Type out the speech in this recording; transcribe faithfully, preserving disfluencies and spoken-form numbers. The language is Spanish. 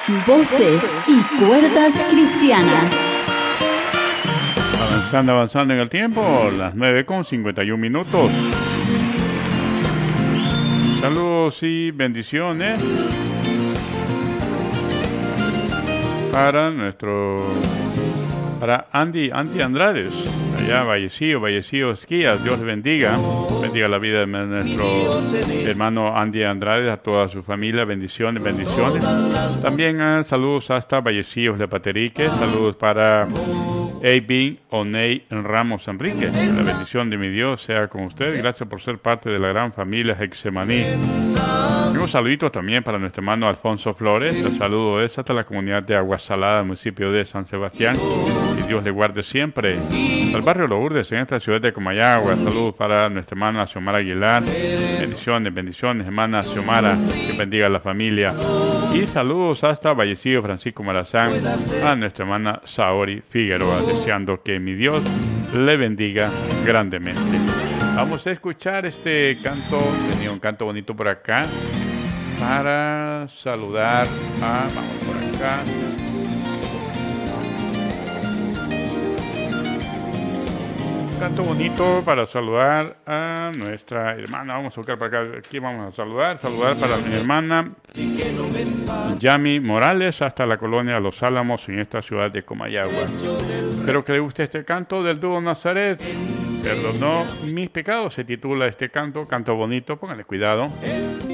Voces y cuerdas cristianas. Avanzando, avanzando en el tiempo, las nueve con cincuenta y un minutos. Saludos y bendiciones para nuestro, para Andy, Andy Andrades, allá Vallecillo, Vallecillo Esquías. Dios le bendiga, bendiga la vida de nuestro hermano Andy Andrades, a toda su familia, bendiciones, bendiciones. También uh, saludos hasta Vallecillos de Paterique, saludos para A B Oney Ramos Enrique. La bendición de mi Dios sea con usted. Gracias por ser parte de la gran familia Hexemaní. Y un saludito también para nuestro hermano Alfonso Flores. El saludo es hasta la comunidad de Aguasalada, municipio de San Sebastián. Y Dios le guarde siempre. Al barrio Lourdes, en esta ciudad de Comayagua. Saludos para nuestra hermana Xiomara Aguilar. Bendiciones, bendiciones, hermana Xiomara. Que bendiga a la familia. Y saludos hasta Vallecillo Francisco Morazán, a nuestra hermana Saori Figueroa, deseando que mi Dios le bendiga grandemente. Vamos a escuchar este canto, tenía un canto bonito por acá, para saludar a, vamos por acá, un canto bonito para saludar a nuestra hermana. Vamos a buscar para acá, aquí vamos a saludar, saludar para mi hermana Yami Morales, hasta la colonia Los Álamos, en esta ciudad de Comayagua. Espero que le guste este canto del dúo Nazaret. Perdonó mis pecados, se titula este canto, canto bonito, pónganle cuidado.